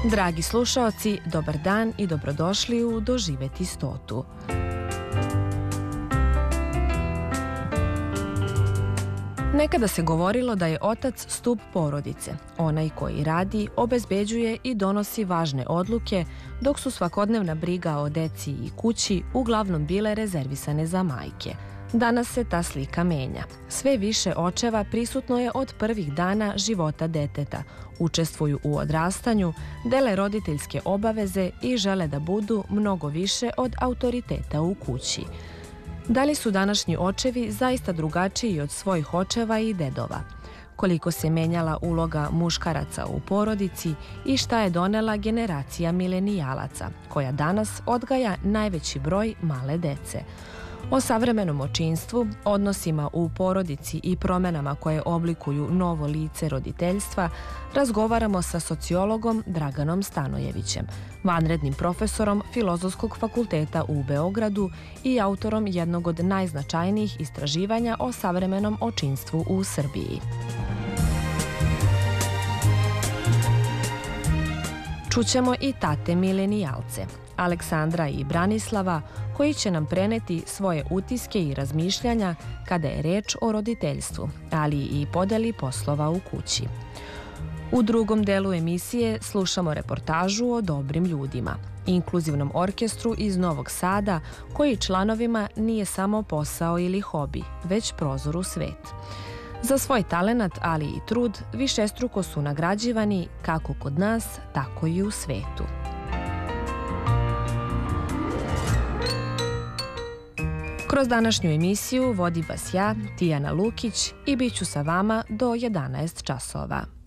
Dragi slušaoci, dobar dan i dobrodošli u Doživeti 100. Nekada se govorilo da je otac stup porodice. Onaj koji radi, obezbeđuje i donosi važne odluke, dok su svakodnevna briga o deci i kući uglavnom bile rezervisane za majke. Danas se ta slika menja. Sve više očeva prisutno je od prvih dana života deteta, učestvuju u odrastanju, dele roditeljske obaveze i žele da budu mnogo više od autoriteta u kući. Da li su današnji očevi zaista drugačiji od svojih očeva i dedova? Koliko se menjala uloga muškaraca u porodici i šta je donela generacija milenijalaca, koja danas odgaja najveći broj male dece? O savremenom očinstvu, odnosima u porodici i promenama koje oblikuju novo lice roditeljstva razgovaramo sa sociologom Draganom Stanojevićem, vanrednim profesorom Filozofskog fakulteta u Beogradu i autorom jednog od najznačajnijih istraživanja o savremenom očinstvu u Srbiji. Čućemo i tate milenijalce, Aleksandra i Branislava, koji će nam preneti svoje utiske i razmišljanja kada je reč o roditeljstvu, ali i podeli poslova u kući. U drugom delu emisije slušamo reportažu o dobrim ljudima, inkluzivnom orkestru iz Novog Sada, koji članovima nije samo posao ili hobi, već prozor u svet. Za svoj talenat, ali i trud, višestruko su nagrađivani kako kod nas, tako i u svetu. Kroz današnju emisiju vodim vas ja, Tijana Lukić, i bit ću sa vama do 11 časova.